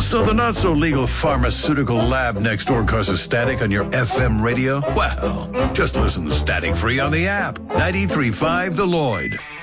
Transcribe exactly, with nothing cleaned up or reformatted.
So the not-so-legal pharmaceutical lab next door causes static on your F M radio? Well, just listen to Static Free on the app. ninety-three point five The Lloyd.